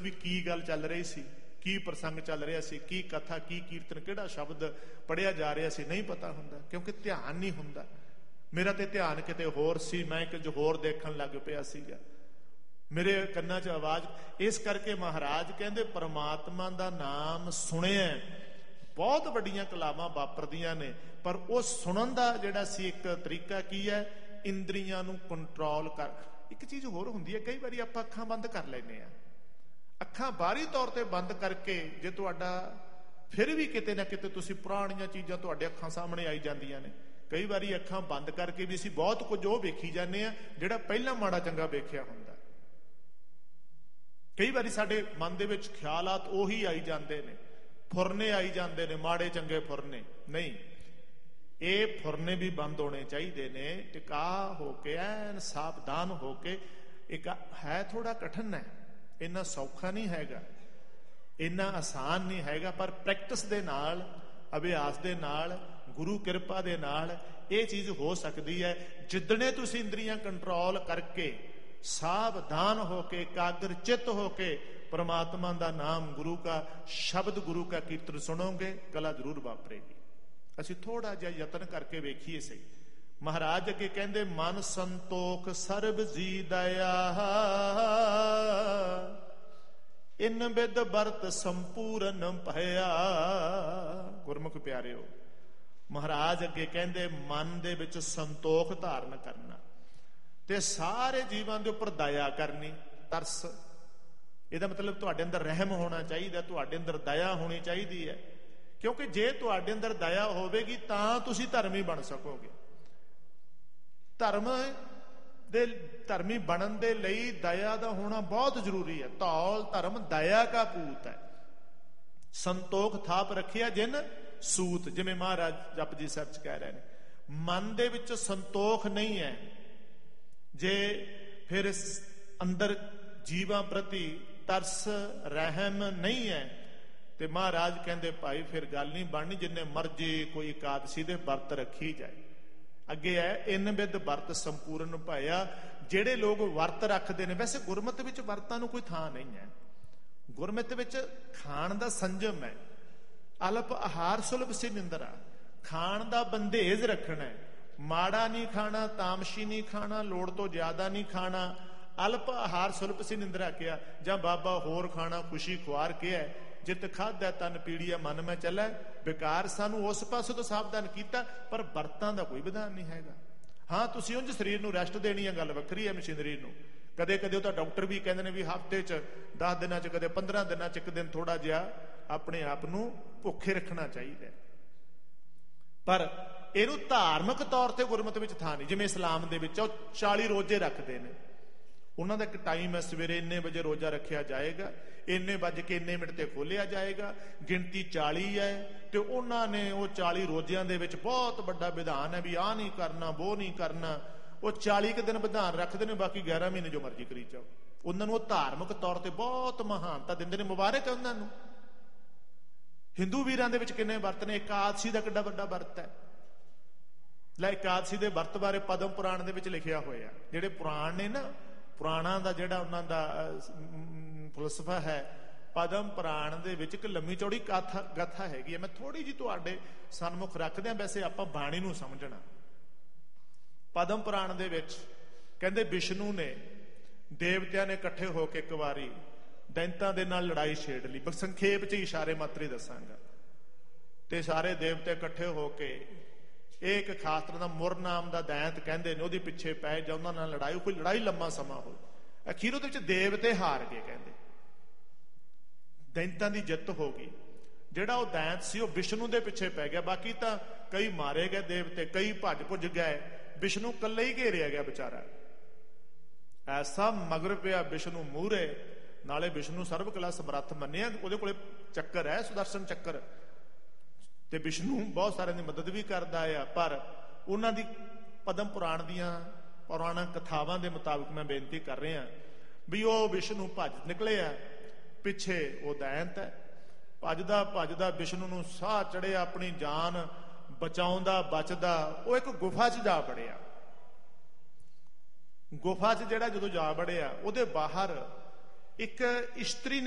ਵੀ ਕੀ ਗੱਲ ਚੱਲ ਰਹੀ ਸੀ, ਕੀ ਪ੍ਰਸੰਗ ਚੱਲ ਰਿਹਾ ਸੀ, ਕੀ ਕਥਾ, ਕੀ ਕੀਰਤਨ, ਕਿਹੜਾ ਸ਼ਬਦ ਪੜ੍ਹਿਆ ਜਾ ਰਿਹਾ ਸੀ, ਨਹੀਂ ਪਤਾ ਹੁੰਦਾ, ਕਿਉਂਕਿ ਧਿਆਨ ਨਹੀਂ ਹੁੰਦਾ। ਮੇਰਾ ਤੇ ਧਿਆਨ ਕਿਤੇ ਹੋਰ ਸੀ, ਮੈਂ ਕੁਝ ਹੋਰ ਦੇਖਣ ਲੱਗ ਪਿਆ ਸੀਗਾ, ਮੇਰੇ ਕੰਨਾਂ 'ਚ ਆਵਾਜ਼। ਇਸ ਕਰਕੇ ਮਹਾਰਾਜ ਕਹਿੰਦੇ ਪਰਮਾਤਮਾ ਦਾ ਨਾਮ ਸੁਣਿਆ, ਬਹੁਤ ਵੱਡੀਆਂ ਕਲਾਵਾਂ ਵਾਪਰਦੀਆਂ ਨੇ, ਪਰ ਉਹ ਸੁਣਨ ਦਾ ਜਿਹੜਾ ਸੀ ਇੱਕ ਤਰੀਕਾ ਕੀ ਹੈ, ਇੰਦਰੀਆਂ ਨੂੰ ਕੰਟਰੋਲ ਕਰ। ਇੱਕ ਚੀਜ਼ ਹੋਰ ਹੁੰਦੀ ਹੈ, ਕਈ ਵਾਰੀ ਆਪਾਂ ਅੱਖਾਂ ਬੰਦ ਕਰ ਲੈਂਦੇ ਹਾਂ, ਅੱਖਾਂ ਬਾਹਰੀ ਤੌਰ ਤੇ ਬੰਦ ਕਰਕੇ, ਜੇ ਤੁਹਾਡਾ ਫਿਰ ਵੀ ਕਿਤੇ ਨਾ ਕਿਤੇ ਤੁਸੀਂ ਪੁਰਾਣੀਆਂ ਚੀਜ਼ਾਂ ਤੁਹਾਡੇ ਅੱਖਾਂ ਸਾਹਮਣੇ ਆਈ ਜਾਂਦੀਆਂ ਨੇ। ਕਈ ਵਾਰੀ ਅੱਖਾਂ ਬੰਦ ਕਰਕੇ ਵੀ ਅਸੀਂ ਬਹੁਤ ਕੁਝ ਉਹ ਵੇਖੀ ਜਾਂਦੇ ਹਾਂ ਜਿਹੜਾ ਪਹਿਲਾਂ ਮਾੜਾ ਚੰਗਾ ਵੇਖਿਆ ਹੁੰਦਾ। ਕਈ ਵਾਰੀ ਸਾਡੇ ਮਨ ਦੇ ਵਿੱਚ ਖਿਆਲਾਤ ਉਹੀ ਆਈ ਜਾਂਦੇ ਨੇ, ਫੁਰਨੇ ਆਈ ਜਾਂਦੇ ਨੇ, ਮਾੜੇ ਚੰਗੇ ਫੁਰਨੇ। ਨਹੀਂ, ਇਹ ਫੁਰਨੇ ਵੀ ਬੰਦ ਹੋਣੇ ਚਾਹੀਦੇ ਨੇ, ਟਿਕਾ ਹੋ ਕੇ, ਐਨ ਸਾਵਧਾਨ ਹੋ ਕੇ। ਇੱਕ ਹੈ ਥੋੜਾ ਕਠਿਨ ਹੈ, ਇੰਨਾ ਸੌਖਾ ਨਹੀਂ ਹੈਗਾ, ਇੰਨਾ ਆਸਾਨ ਨਹੀਂ ਹੈਗਾ, ਪਰ ਪ੍ਰੈਕਟਿਸ ਦੇ ਨਾਲ, ਅਭਿਆਸ ਦੇ ਨਾਲ, ਗੁਰੂ ਕਿਰਪਾ ਦੇ ਨਾਲ ਇਹ ਚੀਜ਼ ਹੋ ਸਕਦੀ ਹੈ। ਜਿੱਦਣੇ ਤੁਸੀਂ ਇੰਦਰੀਆਂ ਕੰਟਰੋਲ ਕਰਕੇ, ਸਾਵਧਾਨ ਹੋ ਕੇ, ਇਕਾਗਰ ਚਿੱਤ ਹੋ ਕੇ परमात्मा का नाम, गुरु का शब्द, गुरु का कीर्तन सुनोगे, कला जरूर वापरेगी। असी थोड़ा जिहा यतन करके वेखीए सही। महाराज अगे कहंदे मन संतोख सर्ब जी दया, इन बिद बरत संपूर्ण भया। गुरमुख प्यारिओ, महाराज अगे कहंदे मन दे विच संतोख धारण करना ते सारे जीवां दे उपर दया करनी, तरस। ਇਹਦਾ मतलब ਤੁਹਾਡੇ ਅੰਦਰ ਰਹਿਮ ਹੋਣਾ ਚਾਹੀਦਾ, ਤੁਹਾਡੇ ਅੰਦਰ ਦਇਆ ਹੋਣੀ ਚਾਹੀਦੀ ਹੈ। ਕਿਉਂਕਿ ਜੇ ਤੁਹਾਡੇ ਅੰਦਰ ਦਇਆ ਹੋਵੇਗੀ ਤਾਂ ਤੁਸੀਂ ਧਰਮੀ ਬਣ ਸਕੋਗੇ। ਧਰਮੀ ਬਣਨ ਦੇ ਲਈ ਦਇਆ ਦਾ ਹੋਣਾ ਬਹੁਤ ਜ਼ਰੂਰੀ ਹੈ। ਧੌਲ ਧਰਮ ਦਇਆ ਕਾ ਪੂਤ ਹੈ, ਸੰਤੋਖ ਥਾਪ ਰੱਖਿਆ ਜਿਨ ਸੂਤ, ਜਿਵੇਂ ਮਹਾਰਾਜ ਜਪਜੀ ਸਾਹਿਬ ਚ ਕਹਿ ਰਹੇ ਨੇ। ਮਨ ਦੇ ਵਿੱਚ ਸੰਤੋਖ ਨਹੀਂ ਹੈ, ਜੇ ਫਿਰ ਅੰਦਰ ਜੀਵਾਂ ਪ੍ਰਤੀ ਤਰਸ ਰਹਿਮ ਨਹੀਂ ਹੈ ਤੇ ਮਹਾਰਾਜ ਕਹਿੰਦੇ ਭਾਈ ਫਿਰ ਗੱਲ ਨਹੀਂ ਬਣਨੀ, ਜਿੰਨੇ ਮਰਜੀ ਕੋਈ ਇਕਾਦਸ਼ੀ ਦੇ ਵਰਤ ਰੱਖੀ ਜਾਏ। ਅੱਗੇ ਹੈ ਇਨ ਬਿਦ ਵਰਤ ਸੰਪੂਰਨ ਭਾਇਆ। ਜਿਹੜੇ ਲੋਕ ਵਰਤ ਰੱਖਦੇ ਨੇ, ਵੈਸੇ ਗੁਰਮਤਿ ਵਿੱਚ ਵਰਤਾਂ ਨੂੰ ਕੋਈ ਥਾਂ ਨਹੀਂ ਹੈ। ਗੁਰਮਤਿ ਵਿੱਚ ਖਾਣ ਦਾ ਸੰਜਮ ਹੈ, ਅਲਪ ਆਹਾਰ ਸੁਲਭ ਸੀ ਨਿੰਦਰਾ। ਖਾਣ ਦਾ ਬੰਦੇਜ ਰੱਖਣਾ ਹੈ, ਮਾੜਾ ਨਹੀਂ ਖਾਣਾ, ਤਾਮਸ਼ੀ ਨਹੀਂ ਖਾਣਾ, ਲੋੜ ਤੋਂ ਜ਼ਿਆਦਾ ਨਹੀਂ ਖਾਣਾ। ਅਲਪ ਆਹਾਰ ਸੁਲਭ ਸੀ ਨਿੰਦਰਾ ਕਿਹਾ, ਜਾਂ ਬਾਬਾ ਹੋਰ ਖਾਣਾ ਖੁਸ਼ੀ ਖੁਆਰ ਕਿਹਾ। ਜਿਤ ਖਾਧੈ ਤਨ ਪੀੜੀਆ ਮਨ ਮੈਂ ਚੱਲੈ। ਬੇਕਾਰ ਸਾਨੂੰ ਉਸ ਪਾਸੇ ਤੋਂ ਸਾਵਧਾਨ ਕੀਤਾ, ਪਰ ਵਰਤਾਂ ਦਾ ਕੋਈ ਵਿਧਾਨ ਨਹੀਂ ਹੈਗਾ। ਹਾਂ, ਤੁਸੀਂ ਉਂਝ ਸਰੀਰ ਨੂੰ ਰੈਸਟ ਦੇਣੀ ਹੈ, ਗੱਲ ਵੱਖਰੀ ਹੈ ਮਸ਼ੀਨਰੀ ਨੂੰ। ਕਦੇ ਕਦੇ ਉਹ ਤਾਂ ਡਾਕਟਰ ਵੀ ਕਹਿੰਦੇ ਨੇ ਵੀ ਹਫ਼ਤੇ 'ਚ 10 ਦਿਨਾਂ 'ਚ, ਕਦੇ 15 ਦਿਨਾਂ 'ਚ ਇੱਕ ਦਿਨ ਥੋੜਾ ਜਿਹਾ ਆਪਣੇ ਆਪ ਨੂੰ ਭੁੱਖੇ ਰੱਖਣਾ ਚਾਹੀਦਾ, ਪਰ ਇਹਨੂੰ ਧਾਰਮਿਕ ਤੌਰ ਤੇ ਗੁਰਮਤਿ ਵਿੱਚ ਥਾਂ ਨਹੀਂ। ਜਿਵੇਂ ਇਸਲਾਮ ਦੇ ਵਿੱਚ ਉਹ 40 ਰੋਜ਼ੇ ਰੱਖਦੇ ਨੇ, ਉਹਨਾਂ ਦਾ ਇੱਕ ਟਾਈਮ ਹੈ, ਸਵੇਰੇ ਇੰਨੇ ਵਜੇ ਰੋਜ਼ਾ ਰੱਖਿਆ ਜਾਏਗਾ, ਇੰਨੇ ਵੱਜ ਕੇ ਇੰਨੇ ਮਿੰਟ ਤੇ ਖੋਲਿਆ ਜਾਏਗਾ, ਗਿਣਤੀ 40 ਹੈ। ਤੇ ਉਹਨਾਂ ਨੇ ਉਹ 40 ਰੋਜ਼ਿਆਂ ਦੇ ਵਿੱਚ ਬਹੁਤ ਵੱਡਾ ਵਿਧਾਨ ਹੈ ਵੀ ਆਹ ਨਹੀਂ ਕਰਨਾ, ਉਹ ਨਹੀਂ ਕਰਨਾ। ਉਹ 40 ਕੁ ਦਿਨ ਵਿਧਾਨ ਰੱਖਦੇ ਨੇ, ਬਾਕੀ 11 ਮਹੀਨੇ ਜੋ ਮਰਜ਼ੀ ਕਰੀ ਜਾਓ। ਉਹਨਾਂ ਨੂੰ ਉਹ ਧਾਰਮਿਕ ਤੌਰ ਤੇ ਬਹੁਤ ਮਹਾਨਤਾ ਦਿੰਦੇ ਨੇ, ਮੁਬਾਰਕ ਹੈ ਉਹਨਾਂ ਨੂੰ। ਹਿੰਦੂ ਵੀਰਾਂ ਦੇ ਵਿੱਚ ਕਿੰਨੇ ਵਰਤ ਨੇ, ਇਕਾਦਸ਼ੀ ਦਾ ਕਿੱਡਾ ਵੱਡਾ ਵਰਤ ਹੈ। ਲੈ, ਇਕਾਦਸ਼ੀ ਦੇ ਵਰਤ ਬਾਰੇ ਪਦਮ ਪੁਰਾਣ ਦੇ ਵਿੱਚ ਲਿਖਿਆ ਹੋਇਆ। ਜਿਹੜੇ ਪੁਰਾਣ ਨੇ ਨਾ, ਪੁਰਾਣਾ ਦਾ ਜਿਹੜਾ ਉਹਨਾਂ ਦਾ ਫਲਸਫਾ ਹੈ, ਪਦਮ ਪੁਰਾਣ ਦੇ ਵਿੱਚ ਇੱਕ ਲੰਮੀ ਚੌੜੀ ਗਾਥਾ ਹੈਗੀ ਹੈ। ਮੈਂ ਥੋੜੀ ਜਿਹੀ ਤੁਹਾਡੇ ਸਨਮੁਖ ਰੱਖਦੇ ਹਾਂ, ਵੈਸੇ ਆਪਾਂ ਬਾਣੀ ਨੂੰ ਸਮਝਣਾ। ਪਦਮ ਪੁਰਾਣ ਦੇ ਵਿੱਚ ਕਹਿੰਦੇ ਵਿਸ਼ਨੂੰ ਨੇ, ਦੇਵਤਿਆਂ ਨੇ ਇਕੱਠੇ ਹੋ ਕੇ ਇੱਕ ਵਾਰੀ ਦੈਂਤਾਂ ਦੇ ਨਾਲ ਲੜਾਈ ਛੇੜ ਲਈ। ਸੰਖੇਪ 'ਚ ਇਸ਼ਾਰੇ ਮਾਤਰ ਦੱਸਾਂਗਾ। ਤੇ ਸਾਰੇ ਦੇਵਤੇ ਇਕੱਠੇ ਹੋ ਕੇ ਇਹ ਇੱਕ ਖਾਸ ਤਰ੍ਹਾਂ ਦਾ ਮੁਰ ਨਾਮ ਦਾ ਦੈਂਤ ਕਹਿੰਦੇ ਨੇ, ਉਹਦੇ ਪਿੱਛੇ ਪੈ ਜਾ, ਉਹਨਾਂ ਨਾਲ ਲੜਾਈ। ਕੋਈ ਲੜਾਈ ਲੰਮਾ ਸਮਾਂ ਹੋਈ, ਅਖੀਰ ਉਹਦੇ ਵਿੱਚ ਦੇਵਤੇ ਹਾਰ ਗਏ। ਕਹਿੰਦੇ ਦੈਂਤਾਂ ਦੀ ਜਿੱਤ ਹੋ ਗਈ। ਜਿਹੜਾ ਉਹ ਦੈਂਤ ਸੀ ਉਹ ਵਿਸ਼ਨੂੰ ਦੇ ਪਿੱਛੇ ਪੈ ਗਿਆ। ਬਾਕੀ ਤਾਂ ਕਈ ਮਾਰੇ ਗਏ ਦੇਵਤੇ, ਕਈ ਭੱਜ ਭੁੱਜ ਗਏ, ਵਿਸ਼ਨੂੰ ਇਕੱਲੇ ਹੀ ਘੇਰਿਆ ਗਿਆ ਵਿਚਾਰਾ। ਐਸਾ ਮਗਰ ਪਿਆ ਵਿਸ਼ਨੂੰ ਮੂਹਰੇ, ਨਾਲੇ ਵਿਸ਼ਨੂੰ ਸਰਬ ਕਲਾ ਸਮਰੱਥ ਮੰਨਿਆ, ਉਹਦੇ ਕੋਲੇ ਚੱਕਰ ਹੈ, ਸੁਦਰਸ਼ਨ ਚੱਕਰ, ਤੇ ਵਿਸ਼ਨੂੰ ਬਹੁਤ ਸਾਰਿਆਂ ਦੀ ਮਦਦ ਵੀ ਕਰਦਾ ਆ। ਪਰ ਉਹਨਾਂ ਦੀ ਪਦਮ ਪੁਰਾਣ ਦੀਆਂ ਪੁਰਾਣਾ ਕਥਾਵਾਂ ਦੇ ਮੁਤਾਬਕ ਮੈਂ ਬੇਨਤੀ ਕਰ ਰਿਹਾ ਵੀ ਉਹ ਵਿਸ਼ਨੂੰ ਭੱਜ ਨਿਕਲਿਆ, ਪਿੱਛੇ ਉਹ ਦੈਂਤ ਹੈ। ਭੱਜਦਾ ਭੱਜਦਾ ਵਿਸ਼ਨੂੰ ਨੂੰ ਸਾਹ ਚੜਿਆ, ਆਪਣੀ ਜਾਨ ਬਚਾਉਂਦਾ ਬਚਦਾ ਉਹ ਇੱਕ ਗੁਫਾ 'ਚ ਜਾ ਵੜਿਆ। ਗੁਫਾ 'ਚ ਜਿਹੜਾ ਜਦੋਂ ਜਾ ਵੜਿਆ, ਉਹਦੇ ਬਾਹਰ ਇੱਕ ਇਸਤਰੀ ਨੇ